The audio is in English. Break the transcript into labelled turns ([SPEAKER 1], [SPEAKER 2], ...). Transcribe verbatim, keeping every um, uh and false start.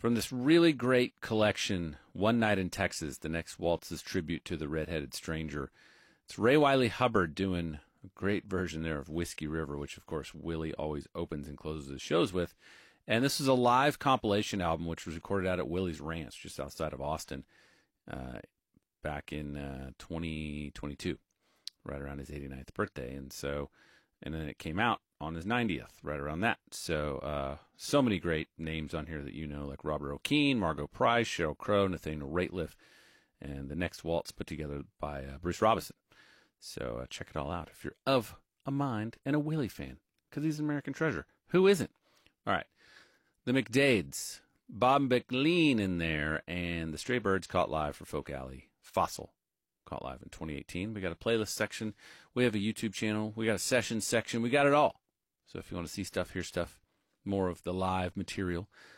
[SPEAKER 1] From this really great collection, One Night in Texas, the next waltz's tribute to the Red-Headed Stranger. It's Ray Wylie Hubbard doing a great version there of Whiskey River, which, of course, Willie always opens and closes his shows with. And this is a live compilation album, which was recorded out at Willie's Ranch, just outside of Austin, uh, back in uh, twenty twenty-two, right around his eighty-ninth birthday. And so, and then it came out on his ninetieth, right around that. So, uh, so many great names on here that you know, like Robert O'Keefe, Margot Price, Sheryl Crow, Nathaniel Rateliff, and the next waltz put together by uh, Bruce Robinson. So uh, check it all out if you're of a mind and a Willie fan, because he's an American treasure. Who isn't? All right. The McDades, Bob McLean in there, and the Stray Birds caught live for Folk Alley. Fossil caught live in twenty eighteen. We got a playlist section. We have a YouTube channel. We got a session section. We got it all. So if you want to see stuff, hear stuff, more of the live material,